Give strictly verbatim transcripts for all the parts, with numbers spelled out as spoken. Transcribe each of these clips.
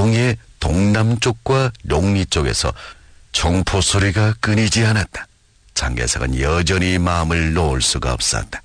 영의 동남쪽과 용리 쪽에서 총포 소리가 끊이지 않았다. 장개석은 여전히 마음을 놓을 수가 없었다.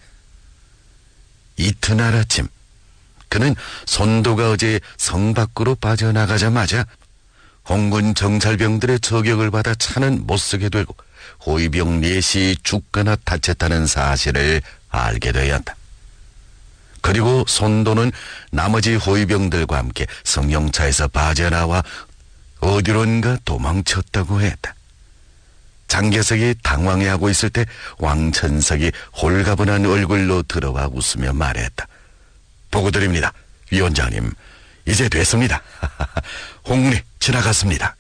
이튿날 아침 그는 손도가 어제 성 밖으로 빠져나가자마자 홍군 정찰병들의 저격을 받아 차는 못서게 되고 호위병 넷이 죽거나 다쳤다는 사실을 알게 되었다. 그리고 손도는 나머지 호위병들과 함께 성령차에서 빠져나와 어디론가 도망쳤다고 했다. 장개석이 당황해하고 있을 때 왕천석이 홀가분한 얼굴로 들어와 웃으며 말했다. 보고드립니다. 위원장님, 이제 됐습니다. 홍군이 지나갔습니다.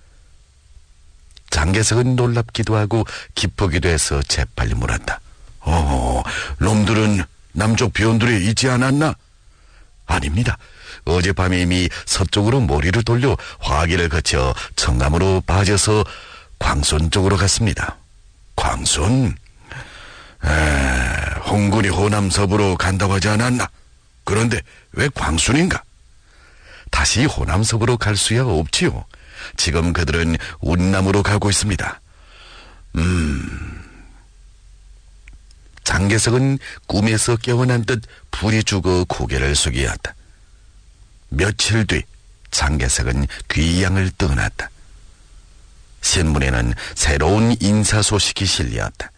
장개석은 놀랍기도 하고 기쁘기도 해서 재빨리 물었다. 어, 놈들은 남쪽 비원들이 있지 않았나? 아닙니다. 어젯밤에 이미 서쪽으로 모리를 돌려 화기를 거쳐 청남으로 빠져서 광손 쪽으로 갔습니다. 광손? 에, 홍군이 호남 서부로 간다고 하지 않았나? 그런데 왜 광순인가? 다시 호남 서부로 갈 수야 없지요. 지금 그들은 운남으로 가고 있습니다. 음... 장개석은 꿈에서 깨어난 듯 불이 죽어 고개를 숙이었다. 며칠 뒤 장개석은 귀양을 떠났다. 신문에는 새로운 인사 소식이 실렸다.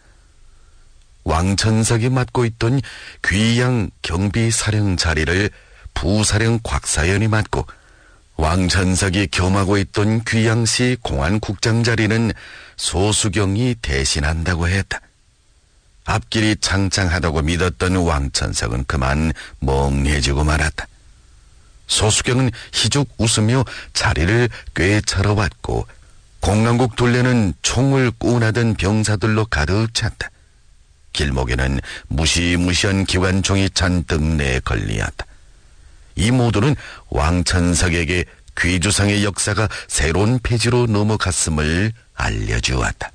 왕천석이 맡고 있던 귀양 경비사령 자리를 부사령 곽사연이 맡고 왕천석이 겸하고 있던 귀양시 공안국장 자리는 소수경이 대신한다고 했다. 앞길이 창창하다고 믿었던 왕천석은 그만 멍해지고 말았다. 소수경은 희죽 웃으며 자리를 꿰차러 왔고 공안국 둘레는 총을 꾸나든 병사들로 가득 찼다. 길목에는 무시무시한 기관총이 잔뜩 내걸리었다. 이 모두는 왕천석에게 귀주상의 역사가 새로운 페이지로 넘어갔음을 알려주었다.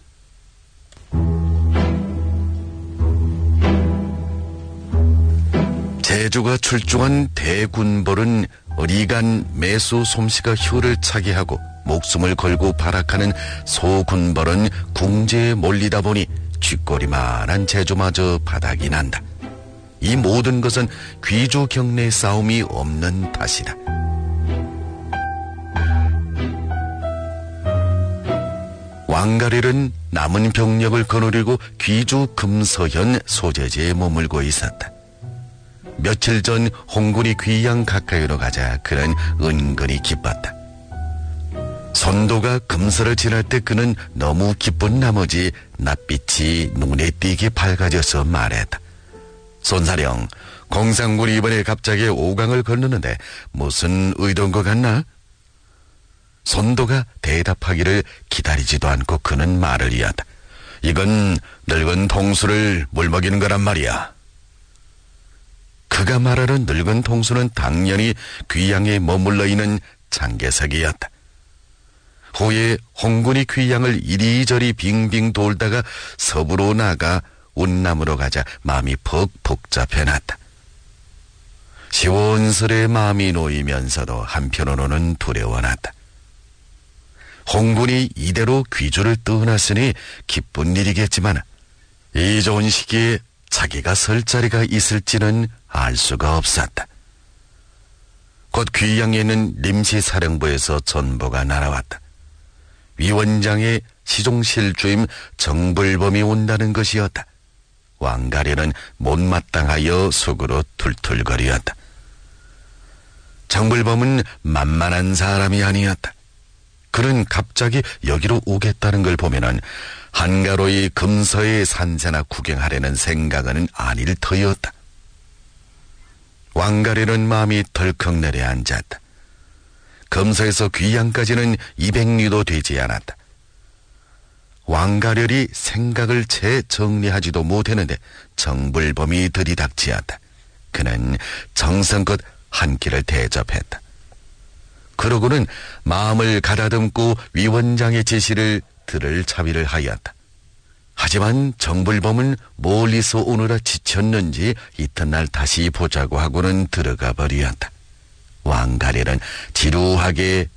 제주가 출중한 대군벌은 어리간 매수 솜씨가 혀를 차게 하고 목숨을 걸고 발악하는 소군벌은 궁지에 몰리다 보니 쥐꼬리만한 제주마저 바닥이 난다. 이 모든 것은 귀주 경내 싸움이 없는 탓이다. 왕가릴은 남은 병력을 거느리고 귀주 금서현 소재지에 머물고 있었다. 며칠 전 홍군이 귀양 가까이로 가자 그는 은근히 기뻤다. 선도가 금서를 지날 때 그는 너무 기쁜 나머지 낯빛이 눈에 띄게 밝아져서 말했다. 손사령, 공상군이 이번에 갑자기 오강을 건너는데 무슨 의도인 것 같나? 손도가 대답하기를 기다리지도 않고 그는 말을 이었다. 이건 늙은 통수를 물먹이는 거란 말이야. 그가 말하는 늙은 통수는 당연히 귀양에 머물러 있는 장개석이었다. 후에 홍군이 귀양을 이리저리 빙빙 돌다가 서부로 나가 운남으로 가자 마음이 퍽 복잡해놨다. 시원스레 마음이 놓이면서도 한편으로는 두려워났다. 홍군이 이대로 귀주를 떠났으니 기쁜 일이겠지만 이 좋은 시기에 자기가 설 자리가 있을지는 알 수가 없었다. 곧 귀양에 있는 림시사령부에서 전보가 날아왔다. 위원장의 시종실 주임 정불범이 온다는 것이었다. 왕가리는 못마땅하여 속으로 툴툴거리었다. 정불범은 만만한 사람이 아니었다. 그는 갑자기 여기로 오겠다는 걸 보면은 한가로이 금서의 산세나 구경하려는 생각은 아닐 터였다. 왕가리는 마음이 덜컥 내려앉았다. 금서에서 귀양까지는 이백 리도 되지 않았다. 왕가렬이 생각을 채 정리하지도 못했는데 정불범이 들이닥치었다. 그는 정성껏 한 끼를 대접했다. 그러고는 마음을 가다듬고 위원장의 지시를 들을 차비를 하였다. 하지만 정불범은 멀리서 오느라 지쳤는지 이튿날 다시 보자고 하고는 들어가 버리었다. 왕가리는 지루하게